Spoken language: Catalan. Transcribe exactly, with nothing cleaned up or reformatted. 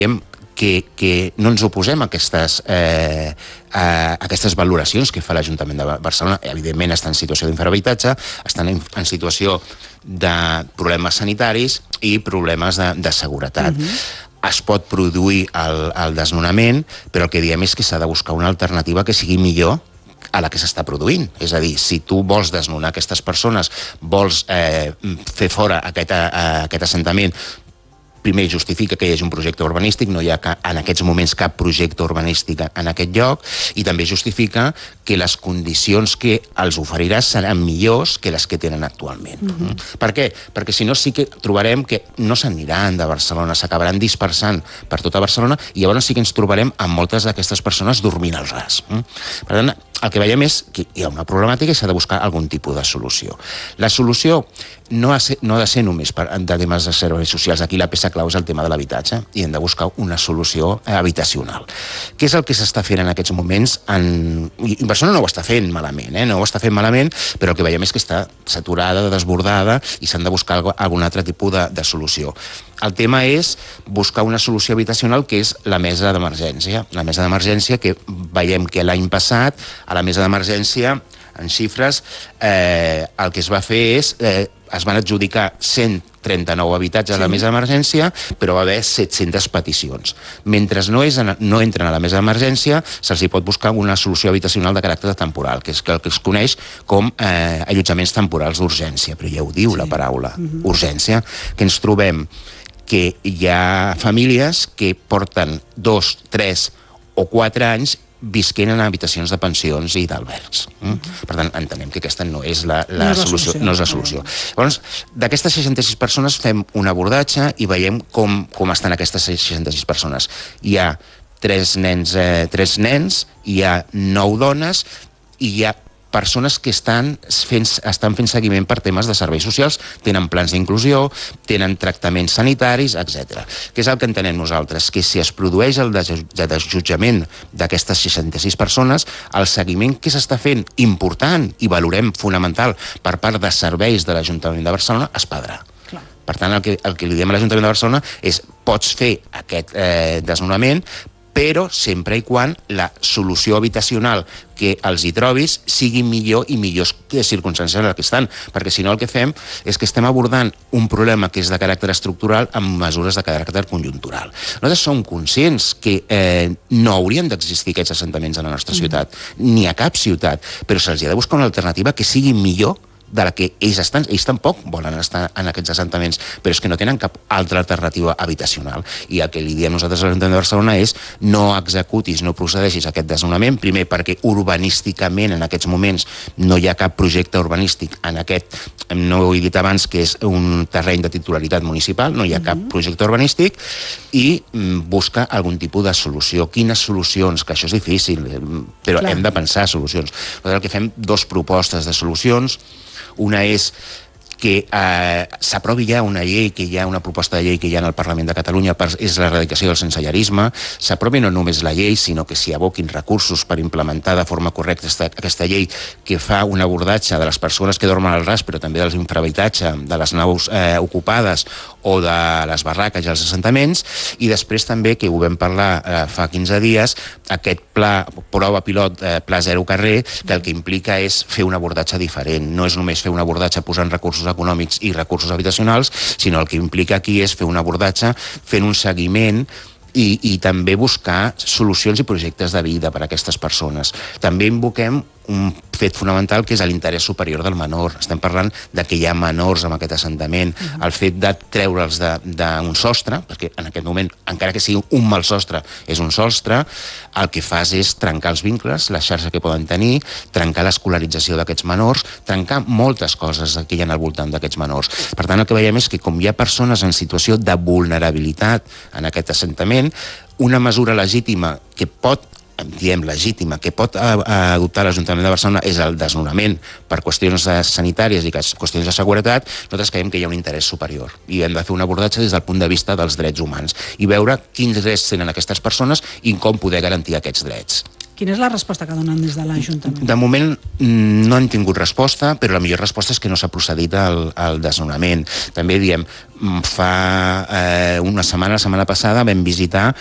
Que, que no ens oposem a aquestes, eh, a aquestes valoracions que fa l'Ajuntament de Barcelona. Evidentment està en situació d'infrahabitatge, estan en, en situació de problemes sanitaris i problemes de, de seguretat. Uh-huh. Es pot produir el, el desnonament, però el que diem és que s'ha de buscar una alternativa que sigui millor a la que s'està produint. És a dir, si tu vols desnonar aquestes persones, vols eh, fer fora aquest, eh, aquest assentament, primer justifica que hi hagi un projecte urbanístic, no hi ha en aquests moments cap projecte urbanístic en aquest lloc, i també justifica que les condicions que els oferiràs seran millors que les que tenen actualment. Mm-hmm. Per què? Perquè si no sí que trobarem que no s'aniran de Barcelona, s'acabaran dispersant per tota Barcelona, i llavors sí que ens trobarem amb moltes d'aquestes persones dormint al ras. Per tant, el que veiem és que hi ha una problemàtica i s'ha de buscar algun tipus de solució. La solució no ha, ser, no ha de ser només per, de temes de serveis socials. Aquí la peça clau és el tema de l'habitatge i hem de buscar una solució habitacional. Què és el que s'està fent en aquests moments? En... I Barcelona no ho està fent malament, eh? no ho està fent malament, però el que veiem és que està saturada, desbordada, i s'han de buscar algun altre tipus de, de solució. El tema és buscar una solució habitacional que és la mesa d'emergència. La mesa d'emergència que veiem que l'any passat a la mesa d'emergència, en xifres, eh, el que es va fer és... Eh, es van adjudicar cent trenta-nou habitatges sí. a la mesa d'emergència, però va haver set-centes peticions. Mentre no, és, no entren a la mesa d'emergència, se'ls hi pot buscar una solució habitacional de caràcter temporal, que és el que es coneix com eh, allotjaments temporals d'urgència, però ja ho diu sí. la paraula, mm-hmm. urgència, que ens trobem que hi ha famílies que porten dos, tres o quatre anys visquent en habitacions de pensions i d'albergs. Mm? Mm-hmm. Per tant, entenem que aquesta no és la, la, no és la solució. solució. No és la solució. Llavors, d'aquestes seixanta-sis persones fem un abordatge i veiem com, com estan aquestes seixanta-sis persones. Hi ha tres nens, eh, tres nens, hi ha nou dones i hi ha persones que estan fent, estan fent seguiment per temes de serveis socials, tenen plans d'inclusió, tenen tractaments sanitaris, etcètera. Què és el que entenem nosaltres? Que si es produeix el desjutjament d'aquestes seixanta-sis persones, el seguiment que s'està fent important i valorem fonamental per part de serveis de l'Ajuntament de Barcelona es perdrà. Per tant, el que, el que li diem a l'Ajuntament de Barcelona és pots fer aquest eh, desnonament, però sempre i quan la solució habitacional que els hi trobis sigui millor i millors circumstàncies en les que estan, perquè si no el que fem és que estem abordant un problema que és de caràcter estructural amb mesures de caràcter conjuntural. Nosaltres som conscients que eh, no haurien d'existir aquests assentaments a la nostra ciutat, ni a cap ciutat, però se'ls ha de buscar una alternativa que sigui millor de la que ells estan, ells tampoc volen estar en aquests assentaments, però és que no tenen cap altra alternativa habitacional. I el que li diem nosaltres a l'Ajuntament de Barcelona és no executis, no procedeixis a aquest desnonament, primer perquè urbanísticament en aquests moments no hi ha cap projecte urbanístic en aquest, no ho he dit abans, que és un terreny de titularitat municipal, no hi ha mm-hmm. cap projecte urbanístic, i busca algun tipus de solució. Quines solucions? Que això és difícil, però Clar. hem de pensar solucions. El que fem dos propostes de solucions. Una és que eh, s'aprovi ja una llei, que hi ha una proposta de llei que hi ha en el Parlament de Catalunya, per, és l'erradicació del sensellarisme. S'aprovi no només la llei, sinó que s'hi aboquin recursos per implementar de forma correcta esta, aquesta llei que fa un abordatge de les persones que dormen al ras, però també dels infrahabitatge, de les naus eh, ocupades o de les barraques i els assentaments, i després també, que ho vam parlar eh, fa quinze dies, aquest pla, prova pilot, eh, Pla Zero Carrer, que el que implica és fer un abordatge diferent. No és només fer un abordatge posant recursos econòmics i recursos habitacionals, sinó el que implica aquí és fer un abordatge fent un seguiment i, i també buscar solucions i projectes de vida per a aquestes persones. També invoquem un fet fonamental que és l'interès superior del menor. Estem parlant de que hi ha menors en aquest assentament. Uh-huh. El fet de treure'ls d'un sostre, perquè en aquest moment, encara que sigui un mal sostre, és un sostre, el que fas és trencar els vincles, la xarxa que poden tenir, trencar l'escolarització d'aquests menors, trencar moltes coses que hi ha al voltant d'aquests menors. Per tant, el que veiem és que com hi ha persones en situació de vulnerabilitat en aquest assentament, una mesura legítima que pot diem legítima, que pot adoptar l'Ajuntament de Barcelona és el desnonament per qüestions sanitàries i qüestions de seguretat. Nosaltres creiem que hi ha un interès superior i hem de fer un abordatge des del punt de vista dels drets humans i veure quins drets tenen aquestes persones i com poder garantir aquests drets. Quina és la resposta que donen des de l'Ajuntament? De moment no han tingut resposta, però la millor resposta és que no s'ha procedit al, al desnonament. També diem, fa eh, una setmana, la setmana passada, vam visitar